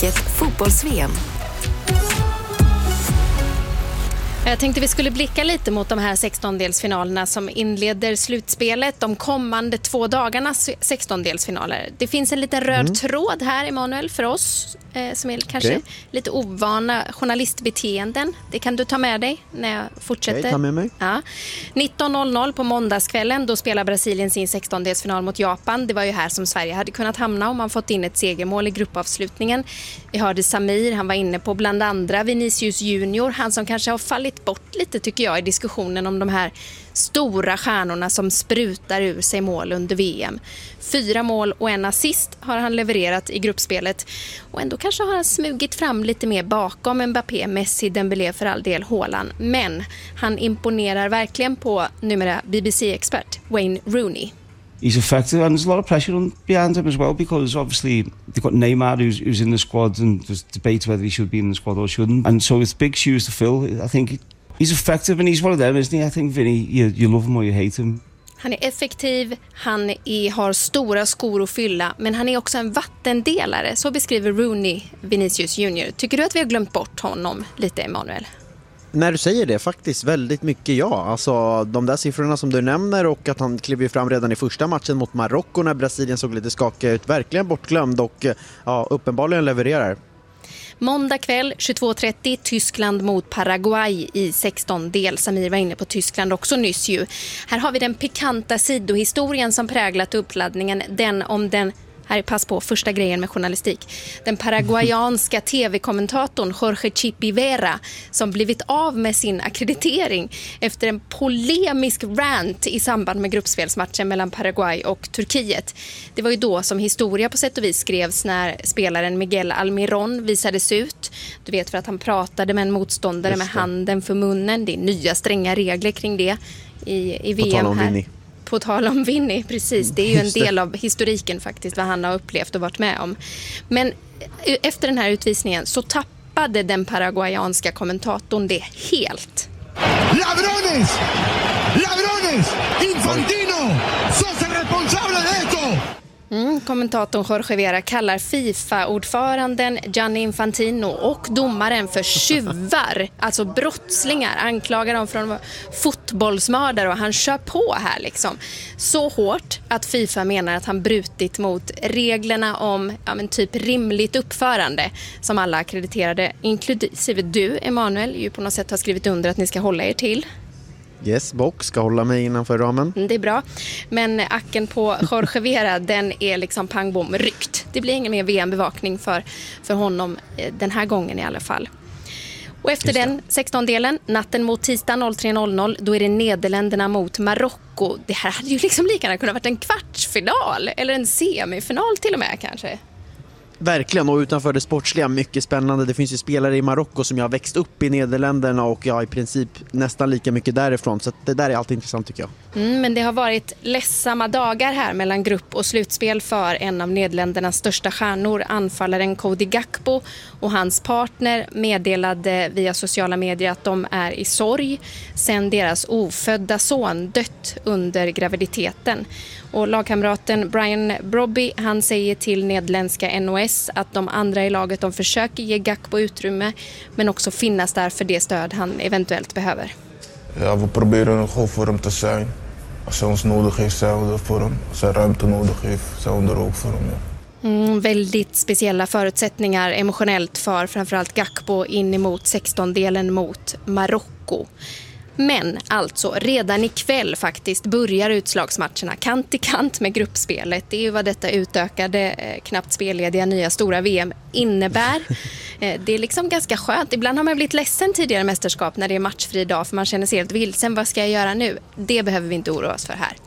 Fotbolls-VM. Jag tänkte vi skulle blicka lite mot de här 16-delsfinalerna som inleder slutspelet, de kommande 2 dagarnas 16-delsfinaler. Det finns en liten röd tråd här, Emanuel, för oss som är kanske lite ovana journalistbeteenden. Det kan du ta med dig när jag fortsätter. Ta med mig. Ja. 19.00 på måndagskvällen, då spelar Brasilien sin 16-delsfinal mot Japan. Det var ju här som Sverige hade kunnat hamna om man fått in ett segermål i gruppavslutningen. Vi hörde Samir, han var inne på bland andra Vinicius Junior, han som kanske har fallit bort lite tycker jag i diskussionen om de här stora stjärnorna som sprutar ur sig mål under VM. 4 mål och 1 assist har han levererat i gruppspelet och ändå kanske har han smugit fram lite mer bakom Mbappé, Messi, Dembélé för all del Haaland. Men han imponerar verkligen på numera BBC-expert Wayne Rooney. He's effective and there's a lot of pressure behind him as well because obviously they've got Neymar who's in the squad and there's debate whether he should be in the squad or shouldn't, and so it's big shoes to fill. I think he's effective and he's one of them, isn't he? I think Vinny, you love him or you hate him. Han är effektiv, har stora skor att fylla, men han är också en vattendelare. Så beskriver Rooney Vinicius Junior. Tycker du att vi har glömt bort honom lite, Emanuel? När du säger det, faktiskt väldigt mycket ja. Alltså de där siffrorna som du nämner och att han klev fram redan i första matchen mot Marocko när Brasilien såg lite skakig ut. Verkligen bortglömd och uppenbarligen levererar. Måndag kväll 22.30 Tyskland mot Paraguay i 16-del. Samir var inne på Tyskland också nyss ju. Här har vi den pikanta sidohistorien som präglat uppladdningen. Här är pass på första grejen med journalistik. Den paraguayanska tv-kommentatorn Jorge Chipivera som blivit av med sin akkreditering efter en polemisk rant i samband med gruppspelsmatchen mellan Paraguay och Turkiet. Det var ju då som historia på sätt och vis skrevs när spelaren Miguel Almirón visades ut. Du vet, för att han pratade med en motståndare med handen för munnen. Det är nya stränga regler kring det i VM här. På tal om Vinny, precis. Det är ju en del av historiken faktiskt, vad han har upplevt och varit med om. Men efter den här utvisningen så tappade den paraguayanska kommentatorn det helt. ¡Ladrones! ¡Infantino! ¡Sos el responsable de esto! Kommentatorn Jorge Vera kallar FIFA-ordföranden Gianni Infantino och domaren för tjuvar, alltså brottslingar, anklagar dem för att vara fotbollsmördare och han kör på här liksom. Så hårt att FIFA menar att han brutit mot reglerna om typ rimligt uppförande som alla akkrediterade, inklusive du, Emanuel, ju på något sätt har skrivit under att ni ska hålla er till. Yes, box ska hålla mig innanför ramen. Det är bra. Men acken på Jorge Vera, den är liksom pang bom ryckt. Det blir ingen mer VM-bevakning för honom den här gången i alla fall. Och efter den 16-delen, natten mot tisdag 03.00, då är det Nederländerna mot Marocko. Det här hade ju liksom lika gärna kunnat varit en kvartsfinal eller en semifinal till och med kanske. Verkligen, och utanför det sportsliga, mycket spännande. Det finns ju spelare i Marocko som jag har växt upp i Nederländerna och jag i princip nästan lika mycket därifrån. Så det där är alltid intressant tycker jag. Men det har varit ledsamma dagar här mellan grupp och slutspel för en av Nederländernas största stjärnor, anfallaren Cody Gakpo, och hans partner meddelade via sociala medier att de är i sorg sen deras ofödda son dött under graviditeten. Och lagkamraten Brian Brobby, han säger till nederländska NOS att de andra i laget, de försöker ge Gakpo utrymme men också finnas där för det stöd han eventuellt behöver. Ja, we proberen gewoon voor hem te zijn. Als hij ons nodig heeft, zijn we er voor hem. Als hij ruimte nodig heeft, zijn we er ook för honom. Väldigt speciella förutsättningar emotionellt för framförallt Gakpo in emot 16-delen mot Marocko. Men alltså redan ikväll faktiskt börjar utslagsmatcherna kant i kant med gruppspelet. Det är ju vad detta utökade, knappt spellediga nya stora VM innebär. Det är liksom ganska skönt. Ibland har man blivit ledsen tidigare mästerskap när det är matchfri dag för man känner sig helt vilsen. Vad ska jag göra nu? Det behöver vi inte oroa oss för här.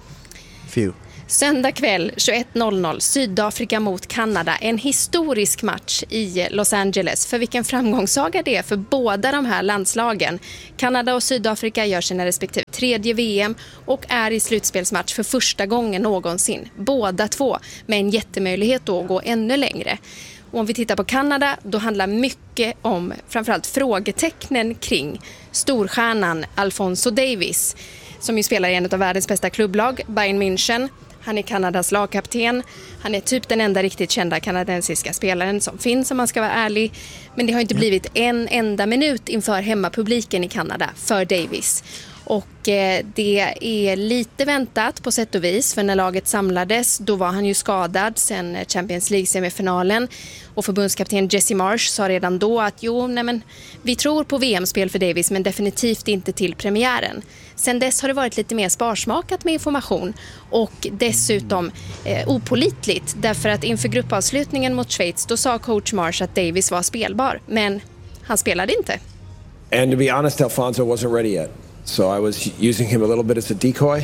Söndag kväll 21.00 Sydafrika mot Kanada. En historisk match i Los Angeles. För vilken framgångssaga det är för båda de här landslagen. Kanada och Sydafrika gör sina respektive 3:e VM och är i slutspelsmatch för första gången någonsin. Båda två med en jättemöjlighet då att gå ännu längre. Och om vi tittar på Kanada, då handlar mycket om framförallt frågetecknen kring storstjärnan Alphonso Davies, som ju spelar i en av världens bästa klubblag, Bayern München. Han är Kanadas lagkapten. Han är typ den enda riktigt kända kanadensiska spelaren som finns, om man ska vara ärlig. Men det har inte blivit en enda minut inför hemmapubliken i Kanada för Davis. Och det är lite väntat på sätt och vis, för när laget samlades då var han ju skadad sen Champions League-semifinalen. Och förbundskapten Jesse Marsh sa redan då att vi tror på VM-spel för Davis, men definitivt inte till premiären. Sen dess har det varit lite mer sparsmakat med information och dessutom opålitligt, därför att inför gruppavslutningen mot Schweiz då sa coach Marsh att Davis var spelbar, men han spelade inte. And to be honest, Alfonso wasn't ready yet. So I was using him a little bit as a decoy.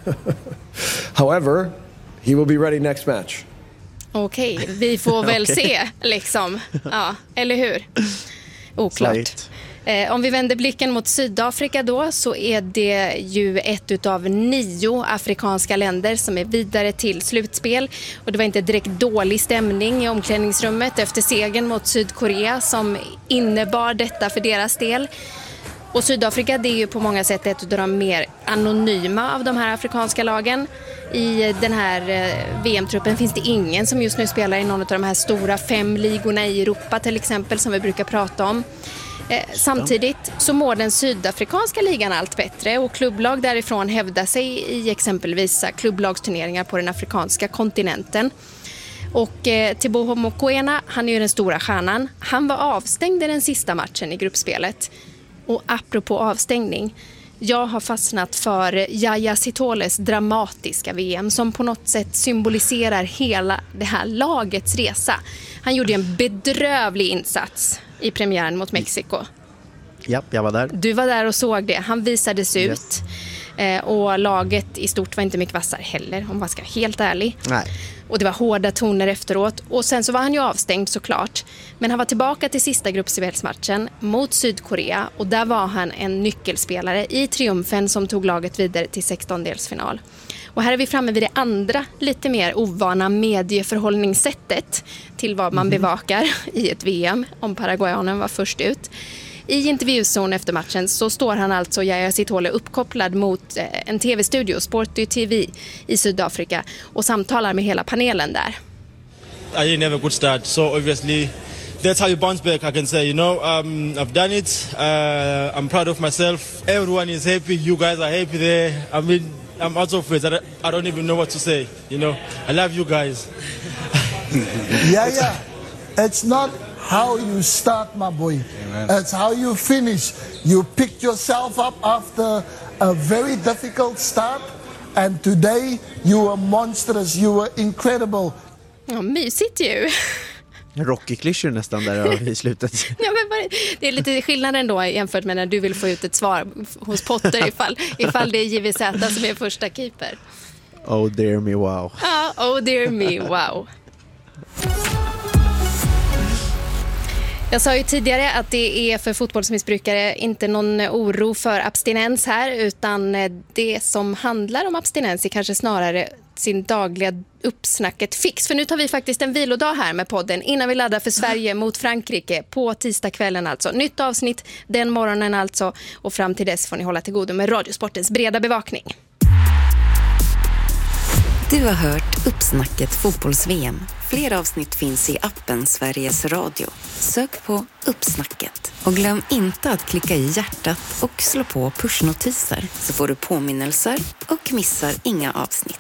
However, he will be ready next match. Okej, vi får väl se liksom. Ja, eller hur? Oklart. Om vi vänder blicken mot Sydafrika då, så är det ju ett utav 9 afrikanska länder som är vidare till slutspel. Och det var inte direkt dålig stämning i omklädningsrummet efter segern mot Sydkorea som innebar detta för deras del. Och Sydafrika, det är ju på många sätt ett av de mer anonyma av de här afrikanska lagen. I den här VM-truppen finns det ingen som just nu spelar i någon av de här stora 5 ligorna i Europa till exempel, som vi brukar prata om. Samtidigt så mår den sydafrikanska ligan allt bättre och klubblag därifrån hävdar sig i exempelvis klubblagsturneringar på den afrikanska kontinenten. Och Teboho Mokoena, han är ju den stora stjärnan. Han var avstängd i den sista matchen i gruppspelet. Och apropå avstängning, jag har fastnat för Yaya Sitoles dramatiska VM som på något sätt symboliserar hela det här lagets resa. Han gjorde en bedrövlig insats i premiären mot Mexiko. Ja, jag var där. Du var där och såg det. Han visades ut. Och laget i stort var inte mycket vassare heller, om man ska vara helt ärlig. Nej. Och det var hårda toner efteråt. Och sen så var han ju avstängd såklart. Men han var tillbaka till sista gruppspelsmatchen mot Sydkorea. Och där var han en nyckelspelare i triumfen som tog laget vidare till 16-delsfinal. Och här är vi framme vid det andra, lite mer ovana medieförhållningssättet till vad man bevakar i ett VM, om paraguayanen var först ut. I intervjuzon efter matchen så står han alltså, Yaya Sitole, uppkopplad mot en tv-studio, Sport TV i Sydafrika, och samtalar med hela panelen där. I didn't have a good start, so obviously that's how you bounce back. I can say, I've done it. I'm proud of myself. Everyone is happy. You guys are happy there. I mean, I'm out of words. I don't even know what to say. I love you guys. Yeah. It's not how you start, my boy. Amen. It's how you finish. You picked yourself up after a very difficult start, and today you were monstrous. You were incredible. Ja, mysigt ju. Rocky-klyschor nästan där i slutet. Ja, men det är lite skillnad ändå jämfört med när du vill få ut ett svar hos Potter ifall det är JVZ som är första keeper. Oh dear me, wow. Ja, oh dear me, wow. Jag sa ju tidigare att det är för fotbollsmissbrukare inte någon oro för abstinens här, utan det som handlar om abstinens är kanske snarare sin dagliga uppsnacket fix. För nu tar vi faktiskt en vilodag här med podden innan vi laddar för Sverige mot Frankrike på tisdagskvällen alltså. Nytt avsnitt den morgonen alltså, och fram till dess får ni hålla till godo med Radiosportens breda bevakning. Du har hört Uppsnacket fotbolls-VM. Fler avsnitt finns i appen Sveriges Radio. Sök på Uppsnacket. Och glöm inte att klicka i hjärtat och slå på pushnotiser så får du påminnelser och missar inga avsnitt.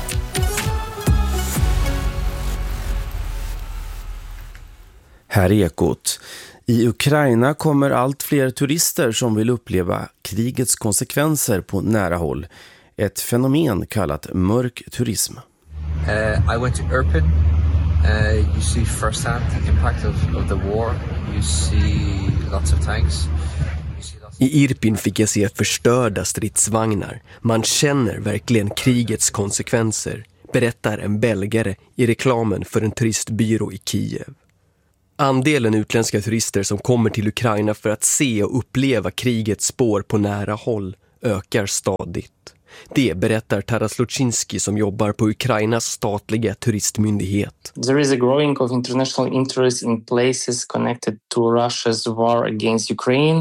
Här är Ekot. I Ukraina kommer allt fler turister som vill uppleva krigets konsekvenser på nära håll. Ett fenomen kallat mörk turism. I went to Irpin. You see firsthand the impact of the war. You see lots of tanks. I Irpin fick jag se förstörda stridsvagnar. Man känner verkligen krigets konsekvenser, berättar en belgare i reklamen för en turistbyrå i Kiev. Andelen utländska turister som kommer till Ukraina för att se och uppleva krigets spår på nära håll ökar stadigt. Det berättar Taras Luczynski som jobbar på Ukrainas statliga turistmyndighet. There is a growing of international interest in places connected to Russia's war against Ukraine.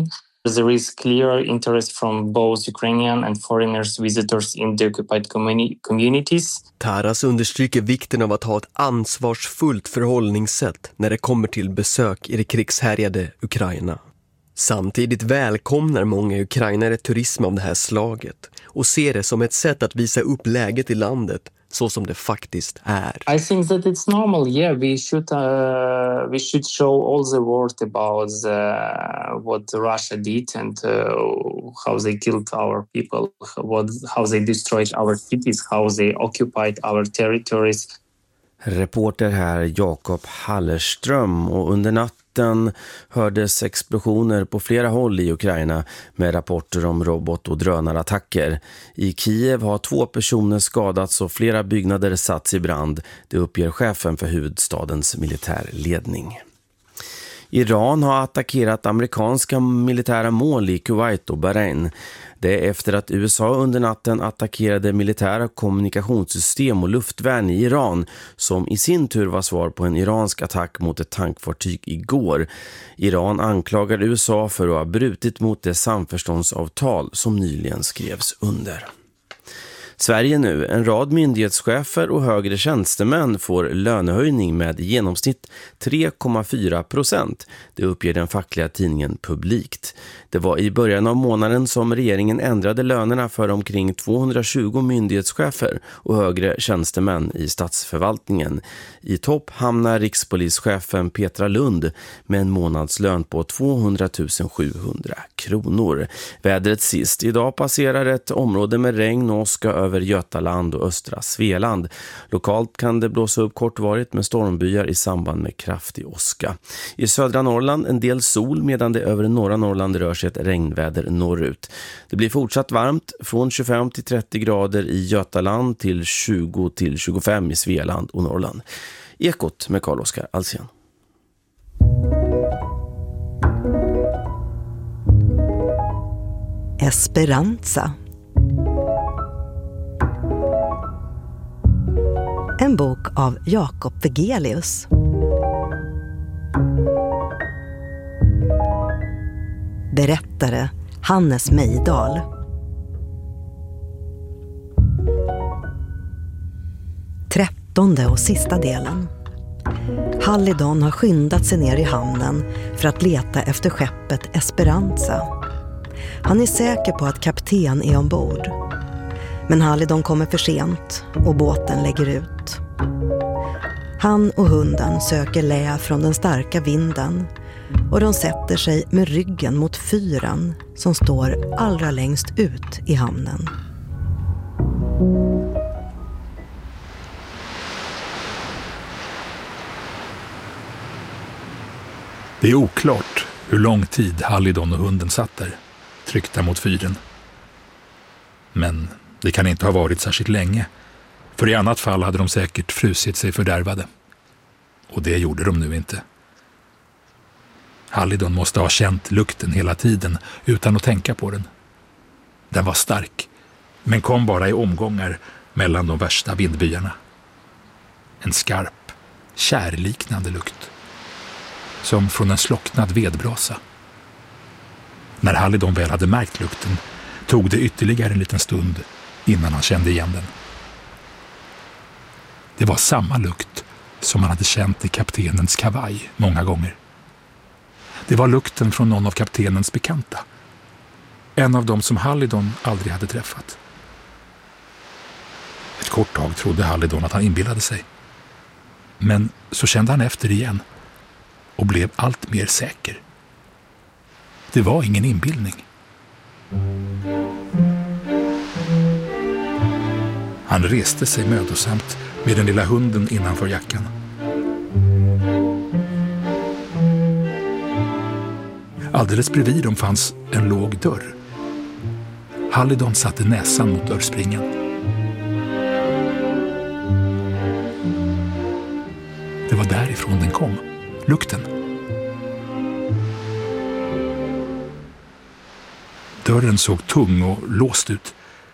There is clear interest from both Ukrainian and foreigners visitors in the occupied communities. Taras understryker vikten av att ha ett ansvarsfullt förhållningssätt när det kommer till besök i det krigshärjade Ukraina. Samtidigt välkomnar många ukrainare turism av det här slaget och ser det som ett sätt att visa upp läget i landet så som det faktiskt är. I think that it's normal. Yeah, we should show all the world about what Russia did and how they killed our people, how they destroyed our cities, how they occupied our territories. Reporter här Jakob Hallerström, och under natten hördes explosioner på flera håll i Ukraina med rapporter om robot- och drönarattacker. I Kiev har 2 personer skadats och flera byggnader satts i brand. Det uppger chefen för huvudstadens militärledning. Iran har attackerat amerikanska militära mål i Kuwait och Bahrain. Det är efter att USA under natten attackerade militära kommunikationssystem och luftvärn i Iran, som i sin tur var svar på en iransk attack mot ett tankfartyg igår. Iran anklagar USA för att ha brutit mot det samförståndsavtal som nyligen skrevs under. Sverige nu. En rad myndighetschefer och högre tjänstemän får lönehöjning med i genomsnitt 3,4%. Det uppger den fackliga tidningen Publikt. Det var i början av månaden som regeringen ändrade lönerna för omkring 220 myndighetschefer och högre tjänstemän i statsförvaltningen. I topp hamnar rikspolischefen Petra Lund med en månadslön på 200 700 kronor. Vädret sist. Idag passerar ett område med regn och åska över Götaland och östra Svealand. Lokalt kan det blåsa upp kortvarigt med stormbyar i samband med kraftig åska. I södra Norrland en del sol, medan det över norra Norrland rör sig ett regnväder norrut. Det blir fortsatt varmt, från 25 till 30 grader i Götaland till 20 till 25 i Svealand och Norrland. Ekot med Carl-Oskar Alsén. Esperanza. En bok av Jakob Vegelius. Berättare Hannes Mejdal. Trettonde och sista delen. Hallidon har skyndat sig ner i hamnen för att leta efter skeppet Esperanza. Han är säker på att kapten är ombord. Men Hallidon kommer för sent och båten lägger ut. Han och hunden söker lä från den starka vinden och de sätter sig med ryggen mot fyren som står allra längst ut i hamnen. Det är oklart hur lång tid Hallidon och hunden satt där, tryckta mot fyren. Men det kan inte ha varit särskilt länge, för i annat fall hade de säkert frusit sig fördärvade. Och det gjorde de nu inte. Hallidon måste ha känt lukten hela tiden utan att tänka på den. Den var stark, men kom bara i omgångar mellan de värsta vindbyarna. En skarp, kärliknande lukt, som från en slocknad vedbrasa. När Hallidon väl hade märkt lukten tog det ytterligare en liten stund innan han kände igen den. Det var samma lukt som han hade känt i kaptenens kavaj många gånger. Det var lukten från någon av kaptenens bekanta. En av dem som Hallidon aldrig hade träffat. Ett kort tag trodde Hallidon att han inbillade sig. Men så kände han efter igen och blev allt mer säker. Det var ingen inbillning. Han reste sig mödosamt med den lilla hunden innanför jackan. Alldeles bredvid dem fanns en låg dörr. Hallidon satte näsan mot dörrspringen. Det var därifrån den kom, lukten. Dörren såg tung och låst ut.